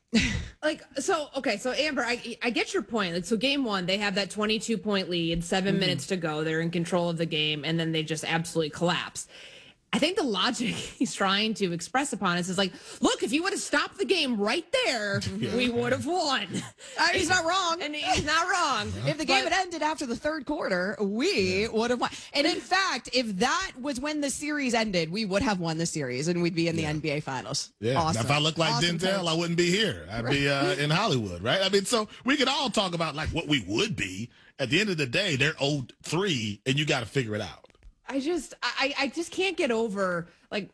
So Amber, I get your point. Like, so game 1, they have that 22-point lead, 7 minutes to go. They're in control of the game, and then they just absolutely collapse. I think the logic he's trying to express upon us is like, look, if you would have stopped the game right there, we would have won. He's not wrong. And he's not wrong. If the game had ended after the third quarter, we would have won. And in fact, if that was when the series ended, we would have won the series and we'd be in the NBA Finals. Yeah. Awesome. Now, if I looked like Awesome Denzel, coach. I wouldn't be here. I'd be in Hollywood, right? I mean, so we could all talk about like what we would be. At the end of the day, they're 0-3, and you got to figure it out. I just can't get over, like,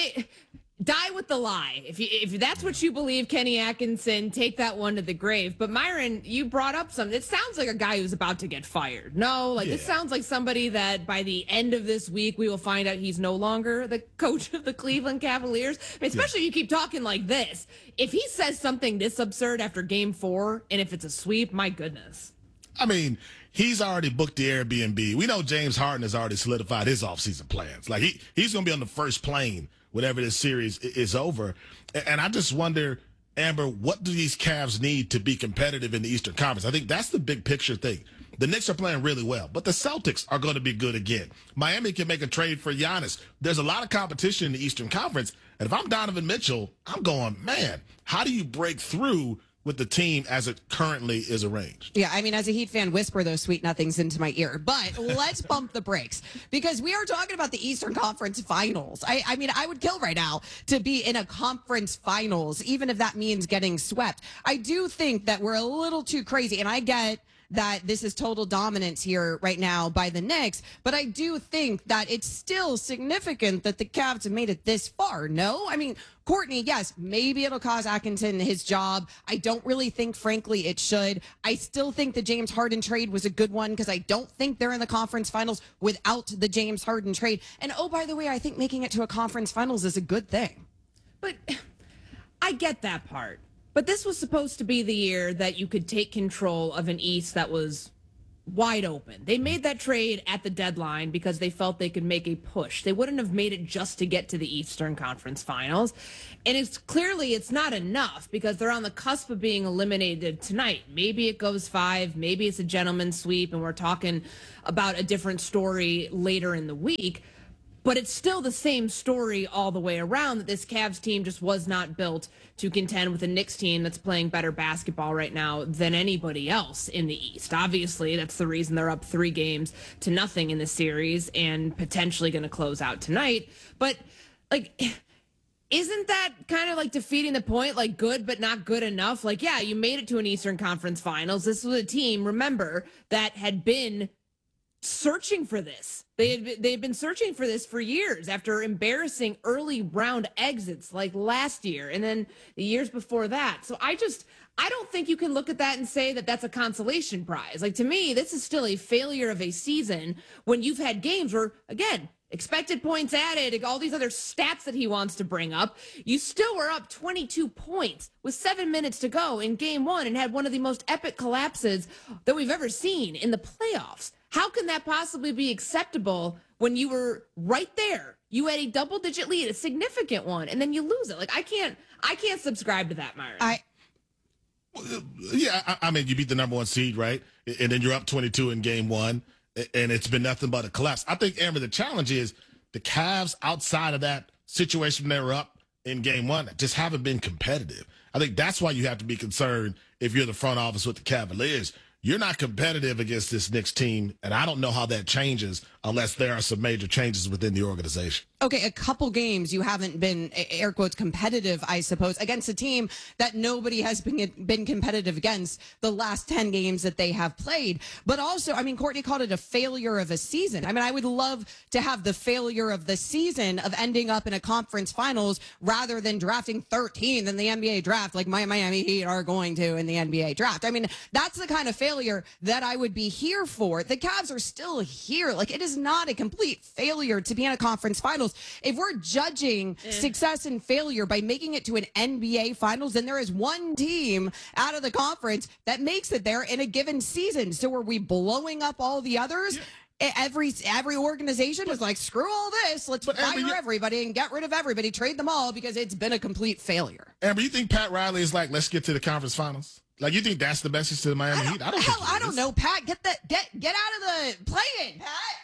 die with the lie. If that's what you believe, Kenny Atkinson, take that one to the grave. But Myron, you brought up something. It sounds like a guy who's about to get fired. No, like it sounds like somebody that by the end of this week, we will find out he's no longer the coach of the Cleveland Cavaliers. I mean, especially if you keep talking like this. If he says something this absurd after game 4, and if it's a sweep, my goodness. I mean, he's already booked the Airbnb. We know James Harden has already solidified his offseason plans. Like, he's going to be on the first plane whenever this series is over. And I just wonder, Amber, what do these Cavs need to be competitive in the Eastern Conference? I think that's the big picture thing. The Knicks are playing really well, but the Celtics are going to be good again. Miami can make a trade for Giannis. There's a lot of competition in the Eastern Conference. And if I'm Donovan Mitchell, I'm going, man, how do you break through with the team as it currently is arranged? Yeah, I mean, as a Heat fan, whisper those sweet nothings into my ear. But let's bump the brakes because we are talking about the Eastern Conference Finals. I mean, I would kill right now to be in a conference finals, even if that means getting swept. I do think that we're a little too crazy, and I get that this is total dominance here right now by the Knicks, but I do think that it's still significant that the Cavs have made it this far. No? I mean, Courtney, yes, maybe it'll cost Atkinson his job. I don't really think, frankly, it should. I still think the James Harden trade was a good one because I don't think they're in the conference finals without the James Harden trade. And, oh, by the way, I think making it to a conference finals is a good thing. But I get that part. But this was supposed to be the year that you could take control of an East that was wide open. They made that trade at the deadline because they felt they could make a push. They wouldn't have made it just to get to the Eastern Conference Finals. And it's not enough because they're on the cusp of being eliminated tonight. Maybe it goes 5, maybe it's a gentleman's sweep, and we're talking about a different story later in the week. But it's still the same story all the way around, that this Cavs team just was not built to contend with a Knicks team that's playing better basketball right now than anybody else in the East. Obviously, that's the reason they're up 3-0 in the series and potentially going to close out tonight. But, isn't that kind of like defeating the point? Like, good but not good enough? Like, yeah, you made it to an Eastern Conference Finals. This was a team, remember, that had been searching for this. They've been searching for this for years after embarrassing early round exits like last year and then the years before that. So I don't think you can look at that and say that that's a consolation prize. Like, to me, this is still a failure of a season when you've had games where, again, expected points added, all these other stats that he wants to bring up, you still were up 22 points with 7 minutes to go in game 1 and had one of the most epic collapses that we've ever seen in the playoffs. How can that possibly be acceptable when you were right there? You had a double-digit lead, a significant one, and then you lose it. Like, I can't subscribe to that, Myron. I mean, you beat the number 1 seed, right? And then you're up 22 in game 1, and it's been nothing but a collapse. I think, Amber, the challenge is the Cavs, outside of that situation when they were up in game 1, just haven't been competitive. I think that's why you have to be concerned if you're the front office with the Cavaliers. You're not competitive against this Knicks team, and I don't know how that changes unless there are some major changes within the organization. Okay, a couple games you haven't been, air quotes, competitive, I suppose, against a team that nobody has been competitive against the last 10 games that they have played. But also, I mean, Courtney called it a failure of a season. I mean, I would love to have the failure of the season of ending up in a conference finals rather than drafting 13th in the NBA draft like my Miami Heat are going to in the NBA draft. I mean, that's the kind of failure that I would be here for. The Cavs are still here. Like, it is not a complete failure to be in a conference finals. If we're judging success and failure by making it to an NBA finals, then there is one team out of the conference that makes it there in a given season. So are we blowing up all the others? Yeah. Every organization was like, screw all this. Let's fire everybody and get rid of everybody, trade them all because it's been a complete failure. Amber, you think Pat Riley is like, let's get to the conference finals? Like, you think that's the message to the Miami Heat? I don't know, Pat. Get out of the play-in, Pat.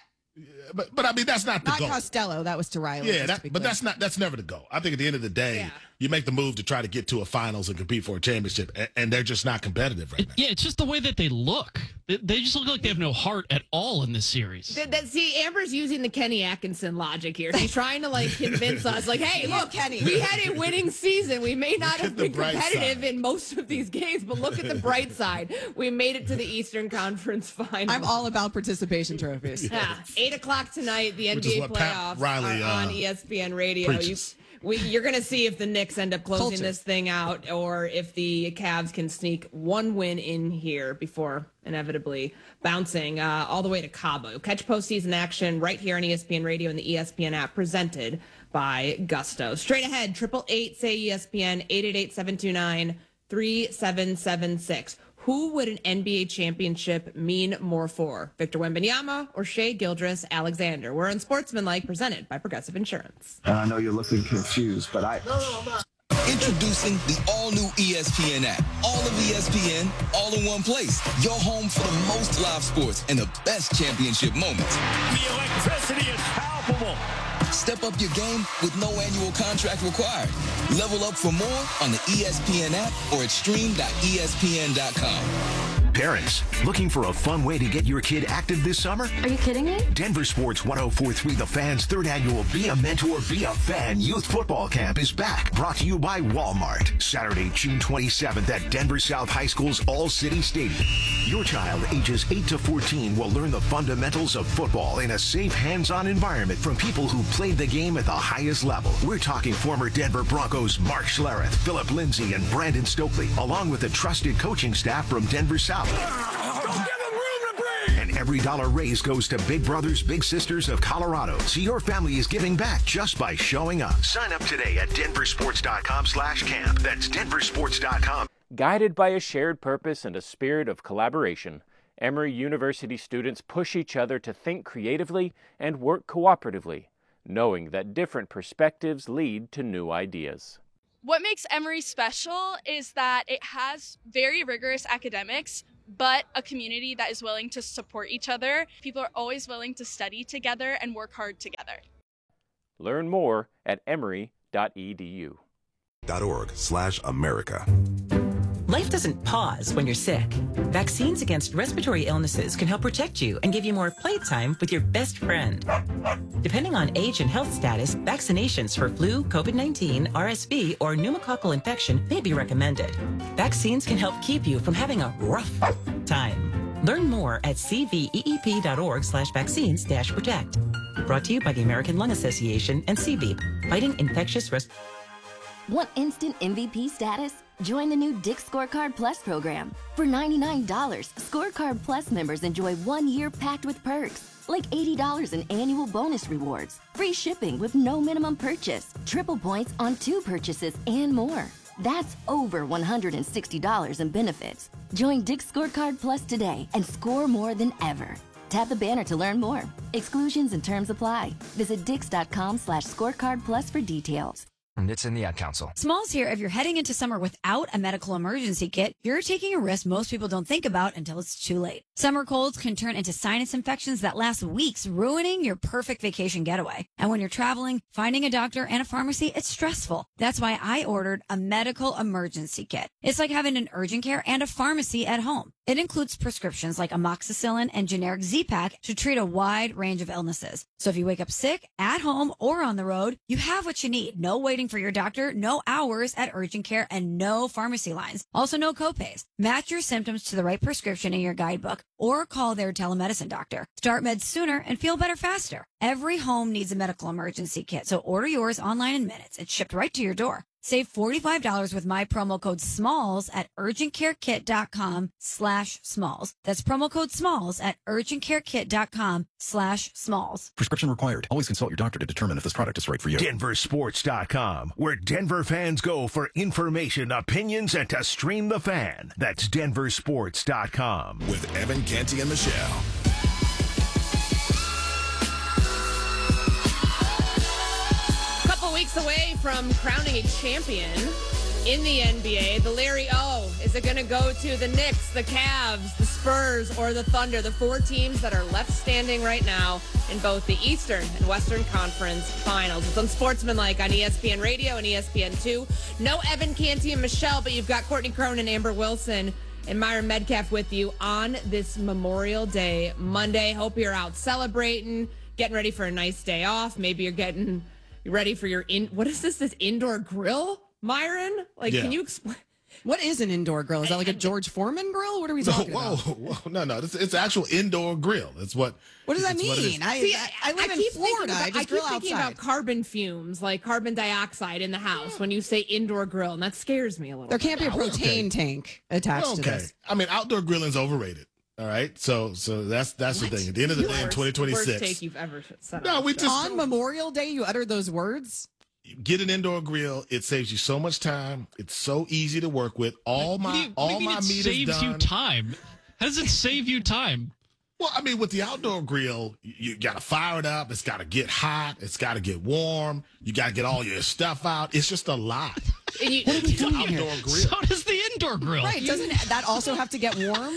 Yeah, but I mean, that's not the goal. Not Costello. That was to Riley. Yeah, that's never the goal. I think at the end of the day, you make the move to try to get to a finals and compete for a championship, and they're just not competitive right now. Yeah, it's just the way that they look. They just look like they have no heart at all in this series. See, Amber's using the Kenny Atkinson logic here. She's trying to convince us, hey, look, Kenny, we had a winning season. We may not have been competitive in most of these games, but look at the bright side. We made it to the Eastern Conference Finals. I'm all about participation trophies. Yeah, 8:00 tonight. The NBA playoffs are on ESPN Radio. You're going to see if the Knicks end up closing this thing out or if the Cavs can sneak one win in here before inevitably bouncing all the way to Cabo. Catch postseason action right here on ESPN Radio and the ESPN app presented by Gusto. Straight ahead, 888-SAY-ESPN, 888-729-3776. Who would an NBA championship mean more for? Victor Wembanyama or Shai Gilgeous-Alexander? We're on Sportsmanlike, presented by Progressive Insurance. I know you're looking confused, but Introducing the all-new ESPN app. All of ESPN, all in one place. Your home for the most live sports and the best championship moments. The electricity is palpable. Step up your game with no annual contract required. Level up for more on the ESPN app or at stream.espn.com. Parents, looking for a fun way to get your kid active this summer? Are you kidding me? Denver Sports 104.3 The Fan's third annual Be a Mentor, Be a Fan Youth Football Camp is back. Brought to you by Walmart. Saturday, June 27th at Denver South High School's All-City Stadium. Your child, ages 8 to 14, will learn the fundamentals of football in a safe, hands-on environment from people who played the game at the highest level. We're talking former Denver Broncos Mark Schlereth, Philip Lindsay, and Brandon Stokely, along with the trusted coaching staff from Denver South. And every dollar raised goes to Big Brothers Big Sisters of Colorado. So your family is giving back just by showing up. Sign up today at denversports.com/camp. That's denversports.com. Guided by a shared purpose and a spirit of collaboration, Emory University students push each other to think creatively and work cooperatively, knowing that different perspectives lead to new ideas. What makes Emory special is that it has very rigorous academics, but a community that is willing to support each other. People are always willing to study together and work hard together. Learn more at emory.edu. .org/America. Life doesn't pause when you're sick. Vaccines against respiratory illnesses can help protect you and give you more playtime with your best friend. Depending on age and health status, vaccinations for flu, COVID-19, RSV, or pneumococcal infection may be recommended. Vaccines can help keep you from having a rough time. Learn more at cveep.org/vaccines-protect. Brought to you by the American Lung Association and CVEEP, fighting infectious respiratory. Want instant MVP status? Join the new Dick's Scorecard Plus program. For $99, Scorecard Plus members enjoy 1 year packed with perks, like $80 in annual bonus rewards, free shipping with no minimum purchase, triple points on 2 purchases, and more. That's over $160 in benefits. Join Dick's Scorecard Plus today and score more than ever. Tap the banner to learn more. Exclusions and terms apply. Visit dix.com/scorecard plus for details. And it's in the Ad Council. Smalls here. If you're heading into summer without a medical emergency kit, you're taking a risk most people don't think about until it's too late. Summer colds can turn into sinus infections that last weeks, ruining your perfect vacation getaway. And when you're traveling, finding a doctor and a pharmacy, it's stressful. That's why I ordered a medical emergency kit. It's like having an urgent care and a pharmacy at home. It includes prescriptions like amoxicillin and generic Z-Pak to treat a wide range of illnesses. So if you wake up sick, at home, or on the road, you have what you need. No waiting for your doctor, no hours at urgent care, and no pharmacy lines. Also, no copays. Match your symptoms to the right prescription in your guidebook or call their telemedicine doctor. Start meds sooner and feel better faster. Every home needs a medical emergency kit, so order yours online in minutes. It's shipped right to your door. Save $45 with my promo code SMALLS at urgentcarekit.com/smalls. That's promo code SMALLS at urgentcarekit.com/smalls. Prescription required. Always consult your doctor to determine if this product is right for you. DenverSports.com, where Denver fans go for information, opinions, and to stream the fan. That's DenverSports.com. With Evan, Canty, and Michelle. Weeks away from crowning a champion in the NBA. The Larry O. Is it going to go to the Knicks, the Cavs, the Spurs, or the Thunder? The 4 teams that are left standing right now in both the Eastern and Western Conference Finals. It's unsportsmanlike on ESPN Radio and ESPN2. No Evan Canty and Michelle, but you've got Courtney Cronin, Amber Wilson, and Myron Medcalf with you on this Memorial Day Monday. Hope you're out celebrating, getting ready for a nice day off. Maybe you're getting ready for your what is this indoor grill, Myron? Can you explain? What is an indoor grill? Is that like a George Foreman grill? What are we talking about? Whoa. No. It's actual indoor grill. That's what. What does that mean? I live in Florida. I just grill outside. I keep thinking about carbon fumes, like carbon dioxide in the house when you say indoor grill, and that scares me a little. There can't be a propane tank attached to this. I mean, outdoor grilling is overrated. All right, so that's the thing. At the end of the day, in 2026, worst take you've ever said. No, we just on Memorial Day you uttered those words. Get an indoor grill. It saves you so much time. It's so easy to work with. All my meat is done. Saves you time. How does it save you time? Well, I mean, with the outdoor grill, you got to fire it up. It's got to get hot. It's got to get warm. You got to get all your stuff out. It's just a lot. What are we doing here? Grill. So does the indoor grill. Right. Doesn't that also have to get warm?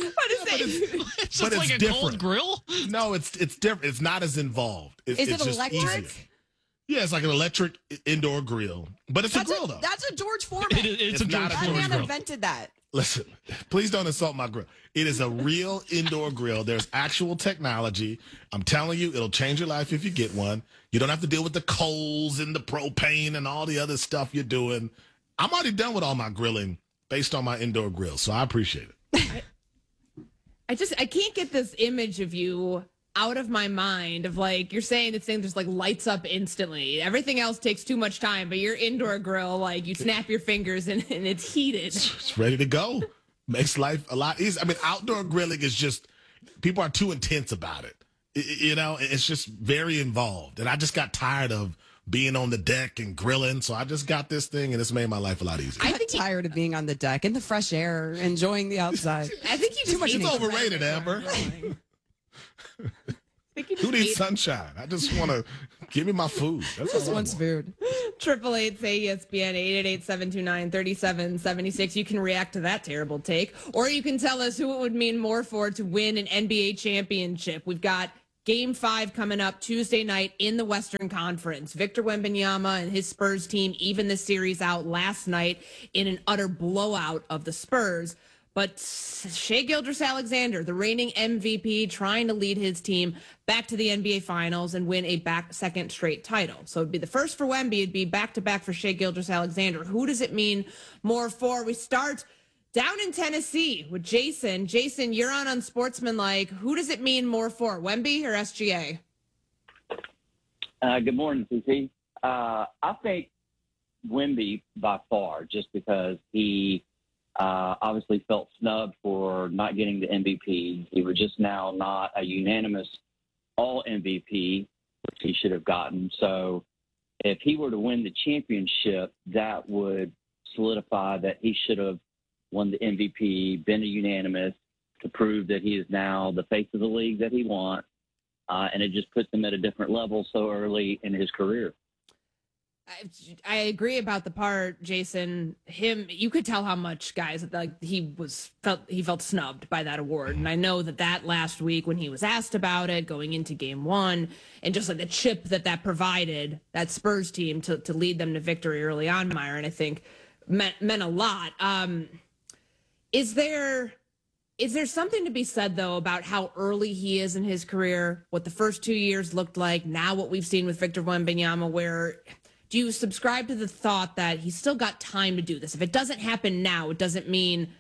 It's just like a different. Cold grill? No, it's different. It's not as involved. It's just electric? Easier. Yeah, it's like an electric indoor grill. But it's a grill, though. That's a George Foreman. It's a George Foreman grill. That man grill. invented that. Listen, please don't insult my grill. It is a real indoor grill. There's actual technology. I'm telling you, it'll change your life if you get one. You don't have to deal with the coals and the propane and all the other stuff you're doing. I'm already done with all my grilling based on my indoor grill, so I appreciate it. I can't get this image of you out of my mind of you're saying this thing just lights up instantly. Everything else takes too much time, but your indoor grill, you snap your fingers and it's heated. It's ready to go. Makes life a lot easier. I mean, outdoor grilling is just, people are too intense about it. It's just very involved. And I just got tired of being on the deck and grilling. So I just got this thing, and it's made my life a lot easier. I think tired of being on the deck in the fresh air, enjoying the outside. I think you just It's overrated, Amber. Who needs sunshine? I just want to give me my food. That's Just all I wants want. food. 888-SAY-ESPN, 888-729-3776. You can react to that terrible take, or you can tell us who it would mean more for to win an NBA championship. We've got Game 5 coming up Tuesday night in the Western Conference. Victor Wembanyama and his Spurs team even the series out last night in an utter blowout of the Spurs. But Shai Gilgeous-Alexander, the reigning MVP, trying to lead his team back to the NBA Finals and win a second straight title. So it'd be the first for Wemby. It'd be back-to-back for Shai Gilgeous-Alexander. Who does it mean more for? We start down in Tennessee with Jason. Jason, you're on Unsportsmanlike. Who does it mean more for, Wemby or SGA? Good morning, CC. I think Wemby by far, just because he obviously felt snubbed for not getting the MVP. He was just now not a unanimous all-MVP, which he should have gotten. So if he were to win the championship, that would solidify that he should have won the MVP, been a unanimous, to prove that he is now the face of the league that he wants. And it just puts him at a different level so early in his career. I agree about the part, Jason. You could tell how much guys he felt snubbed by that award, and I know that last week when he was asked about it going into Game 1, and just like the chip that provided that Spurs team to lead them to victory early on, Myron, I think meant a lot. Is there something to be said though about how early he is in his career? What the first 2 years looked like, now what we've seen with Victor Wembanyama, where do you subscribe to the thought that he's still got time to do this? If it doesn't happen now, it doesn't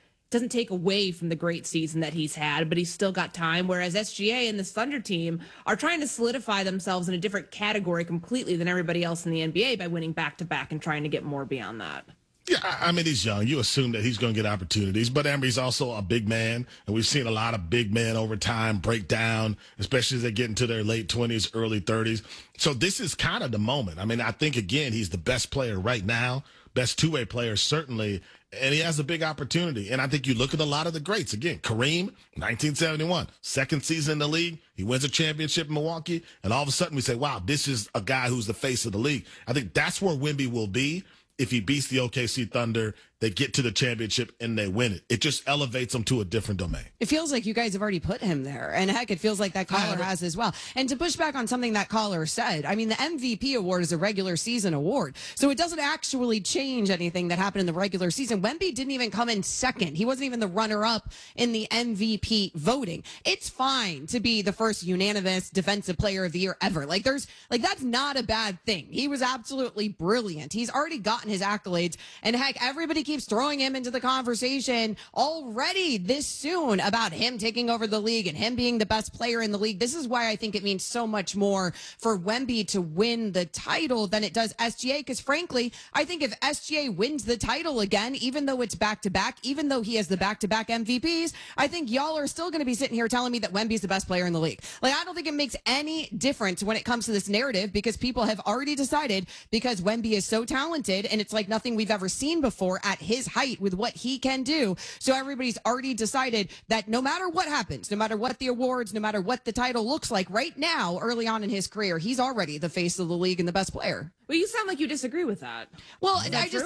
take away from the great season that he's had, but he's still got time. Whereas SGA and the Thunder team are trying to solidify themselves in a different category completely than everybody else in the NBA by winning back-to-back and trying to get more beyond that. Yeah, I mean, he's young. You assume that he's going to get opportunities. But Amber's also a big man, and we've seen a lot of big men over time break down, especially as they get into their late 20s, early 30s. So this is kind of the moment. I mean, I think, again, he's the best player right now, best two-way player, certainly, and he has a big opportunity. And I think you look at a lot of the greats. Again, Kareem, 1971, second season in the league. He wins a championship in Milwaukee, and all of a sudden we say, wow, this is a guy who's the face of the league. I think that's where Wemby will be. If he beats the OKC Thunder, they get to the championship and they win it. It just elevates them to a different domain. It feels like you guys have already put him there. And heck, it feels like that caller has as well. And to push back on something that caller said, I mean, the MVP award is a regular season award. So it doesn't actually change anything that happened in the regular season. Wemby didn't even come in second. He wasn't even the runner-up in the MVP voting. It's fine to be the first unanimous defensive player of the year ever. That's not a bad thing. He was absolutely brilliant. He's already gotten his accolades. And heck, everybody keeps throwing him into the conversation already this soon about him taking over the league and him being the best player in the league. This is why I think it means so much more for Wemby to win the title than it does SGA, because frankly, I think if SGA wins the title again, even though it's back-to-back, even though he has the back-to-back MVPs, I think y'all are still going to be sitting here telling me that Wemby's the best player in the league. I don't think it makes any difference when it comes to this narrative, because people have already decided, because Wemby is so talented and it's like nothing we've ever seen before at his height with what he can do. So everybody's already decided that no matter what happens, no matter what the awards, no matter what the title looks like right now, early on in his career, he's already the face of the league and the best player. Well, you sound like you disagree with that. Well,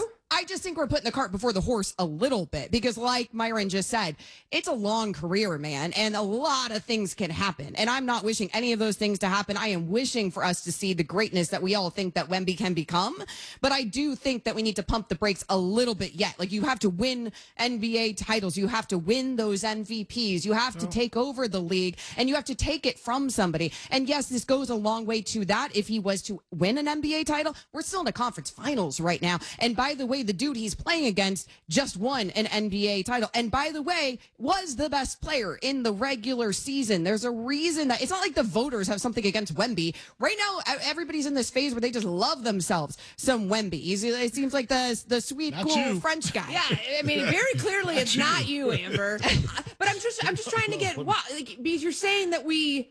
I just think we're putting the cart before the horse a little bit, because like Myron just said, it's a long career, man, and a lot of things can happen. And I'm not wishing any of those things to happen. I am wishing for us to see the greatness that we all think that Wemby can become. But I do think that we need to pump the brakes a little bit yet. You have to win NBA titles. You have to win those MVPs. You have to take over the league, and you have to take it from somebody. And yes, this goes a long way to that. If he was to win an NBA title, we're still in the conference finals right now. And by the way, the dude he's playing against just won an NBA title. And by the way, was the best player in the regular season. There's a reason that it's not like the voters have something against Wemby. Right now, everybody's in this phase where they just love themselves some Wemby. It seems like the sweet, Not cool you. French guy. Yeah, I mean, very clearly it's not you, Amber. But I'm just trying to get because you're saying that we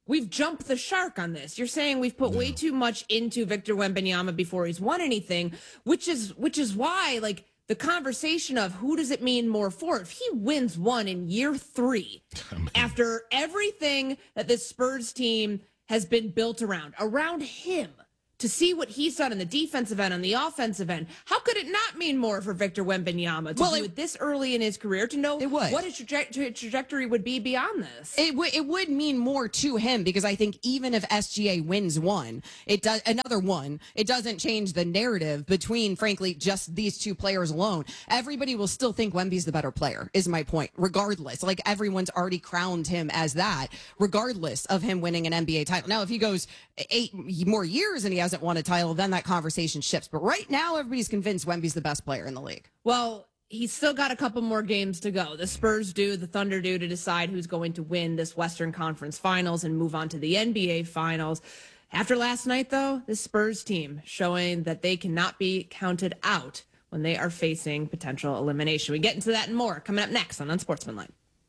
we've jumped the shark on this. You're saying we've put way too much into Victor Wembanyama before he's won anything, which is why, like, the conversation of who does it mean more for? If he wins one in year 3, after everything that this Spurs team has been built around him, to see what he's done in the defensive end, on the offensive end, how could it not mean more for Victor Wembanyama to do it this early in his career, to know what his trajectory would be beyond this? It would mean more to him, because I think even if SGA wins another one, it doesn't change the narrative between, frankly, just these two players alone. Everybody will still think Wemby's the better player, is my point, regardless. Like, everyone's already crowned him as that, regardless of him winning an NBA title. Now, if he goes 8 more years and he hasn't won a title, then that conversation shifts. But right now, everybody's convinced Wemby's the best player in the league. Well, he's still got a couple more games to go. The Spurs do, the Thunder do, to decide who's going to win this Western Conference Finals and move on to the NBA Finals. After last night, though, the Spurs team showing that they cannot be counted out when they are facing potential elimination. We get into that and more coming up next on Unsportsmanlike.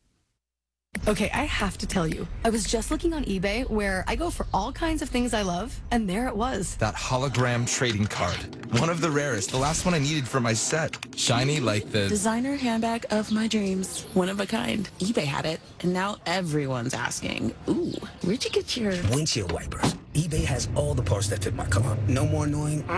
Okay, I have to tell you, I was just looking on eBay, where I go for all kinds of things I love, and there it was. That hologram trading card. One of the rarest. The last one I needed for my set. Shiny like the designer handbag of my dreams. One of a kind. eBay had it, and now everyone's asking, ooh, where'd you get your windshield wipers? eBay has all the parts that fit my car. No more annoying,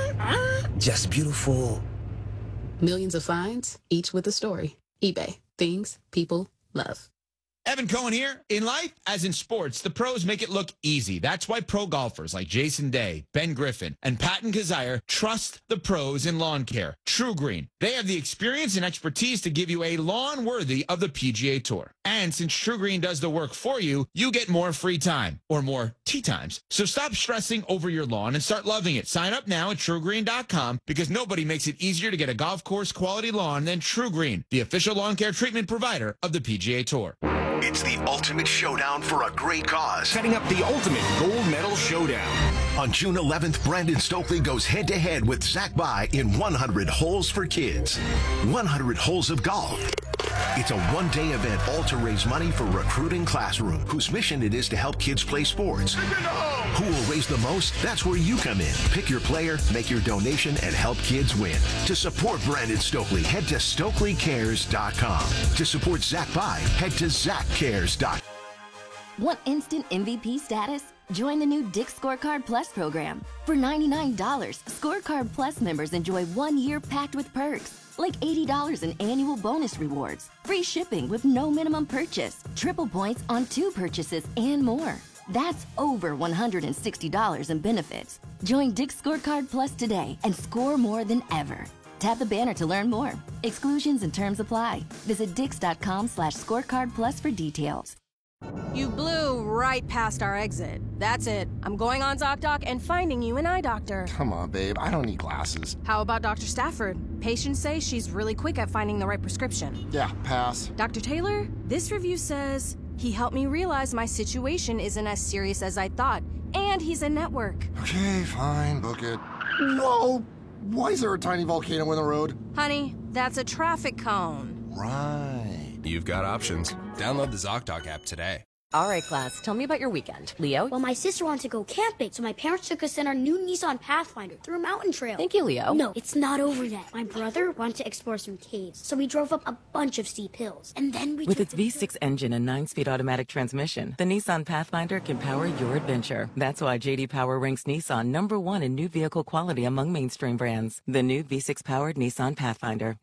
just beautiful. Millions of finds, each with a story. eBay. Things people love. Evan Cohen here. In life, as in sports, the pros make it look easy. That's why pro golfers like Jason Day, Ben Griffin, and Patton Kazire trust the pros in lawn care. True Green. They have the experience and expertise to give you a lawn worthy of the PGA Tour. And since True Green does the work for you, you get more free time, or more tee times. So stop stressing over your lawn and start loving it. Sign up now at TrueGreen.com, because nobody makes it easier to get a golf course quality lawn than True Green, the official lawn care treatment provider of the PGA Tour. It's the ultimate showdown for a great cause. Setting up the ultimate gold medal showdown. On June 11th, Brandon Stokely goes head-to-head with Zach Bai in 100 Holes for Kids. 100 holes of golf. It's a one-day event all to raise money for Recruiting Classroom, whose mission it is to help kids play sports. Who will raise the most? That's where you come in. Pick your player, make your donation, and help kids win. To support Brandon Stokely, head to StokelyCares.com. To support Zach Bai, head to ZachCares.com. Want instant MVP status? Join the new Dick's Scorecard Plus program. For $99, Scorecard Plus members enjoy 1 year packed with perks, like $80 in annual bonus rewards, free shipping with no minimum purchase, triple points on 2 purchases, and more. That's over $160 in benefits. Join Dick's Scorecard Plus today and score more than ever. Tap the banner to learn more. Exclusions and terms apply. Visit Dix.com/scorecardplus for details. You blew right past our exit. That's it. I'm going on ZocDoc and finding you an eye doctor. Come on, babe. I don't need glasses. How about Dr. Stafford? Patients say she's really quick at finding the right prescription. Yeah, pass. Dr. Taylor? This review says, he helped me realize my situation isn't as serious as I thought, and he's in network. Okay, fine. Book it. Whoa! Why is there a tiny volcano in the road? Honey, that's a traffic cone. Right. You've got options. Download the ZocDoc app today. All right, class, tell me about your weekend. Leo? Well, my sister wanted to go camping, so my parents took us in our new Nissan Pathfinder through a mountain trail. Thank you, Leo. No, it's not over yet. My brother wanted to explore some caves, so we drove up a bunch of steep hills. And then we With its V6 engine and 9-speed automatic transmission, the Nissan Pathfinder can power your adventure. That's why J.D. Power ranks Nissan #1 in new vehicle quality among mainstream brands. The new V6-powered Nissan Pathfinder.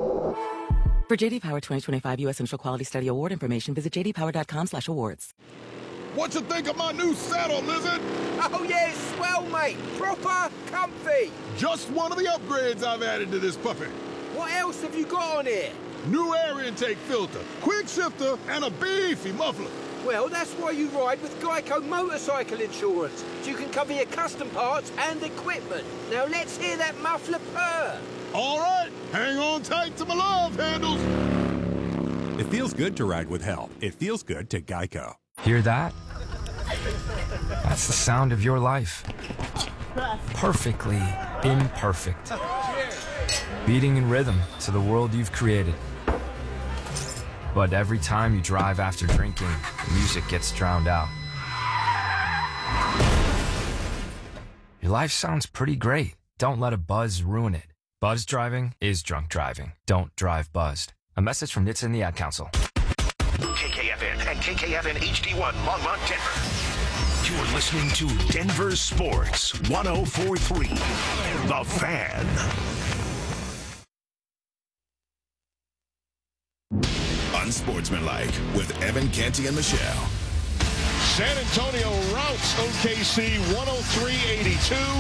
For J.D. Power 2025 U.S. Central Quality Study Award information, visit jdpower.com/awards. What you think of my new saddle, Lizard? Oh, yeah, it's swell, mate. Proper comfy. Just one of the upgrades I've added to this puppy. What else have you got on here? New air intake filter, quick shifter, and a beefy muffler. Well, that's why you ride with Geico Motorcycle Insurance, so you can cover your custom parts and equipment. Now let's hear that muffler purr. All right, hang on tight to my love handles. It feels good to ride with help. It feels good to Geico. Hear that? That's the sound of your life. Perfectly imperfect. Beating in rhythm to the world you've created. But every time you drive after drinking, music gets drowned out. Your life sounds pretty great. Don't let a buzz ruin it. Buzz driving is drunk driving. Don't drive buzzed. A message from NHTSA and the Ad Council. KKFN and KKFN HD1 Longmont, Denver. You're listening to Denver Sports 104.3. The Fan. Unsportsmanlike with Evan Canty and Michelle. San Antonio routs OKC 103-82.